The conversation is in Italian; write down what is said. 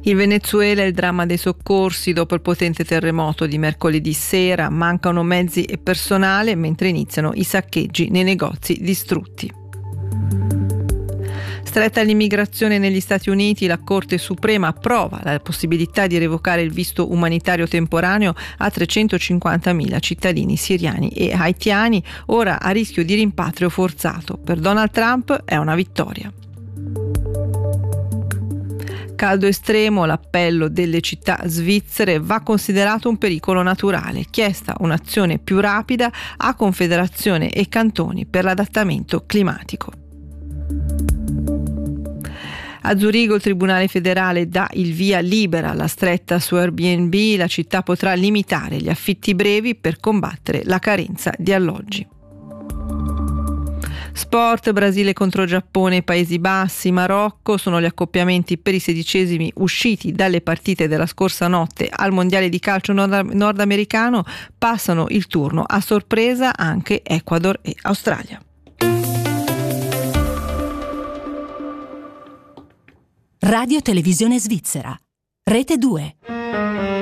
Il Venezuela è il dramma dei soccorsi dopo il potente terremoto di mercoledì sera. Mancano mezzi e personale mentre iniziano i saccheggi nei negozi distrutti. Stretta all'immigrazione negli Stati Uniti, la Corte Suprema approva la possibilità di revocare il visto umanitario temporaneo a 350.000 cittadini siriani e haitiani, ora a rischio di rimpatrio forzato. Per Donald Trump è una vittoria. Caldo estremo, l'appello delle città svizzere: va considerato un pericolo naturale, chiesta un'azione più rapida a Confederazione e cantoni per l'adattamento climatico. A Zurigo il Tribunale federale dà il via libera alla stretta su Airbnb, la città potrà limitare gli affitti brevi per combattere la carenza di alloggi. Sport, Brasile contro Giappone e Paesi Bassi, Marocco sono gli accoppiamenti per i 16esimi usciti dalle partite della scorsa notte al Mondiale di calcio nordamericano. Passano il turno a sorpresa anche Ecuador e Australia. Radio Televisione Svizzera, Rete 2.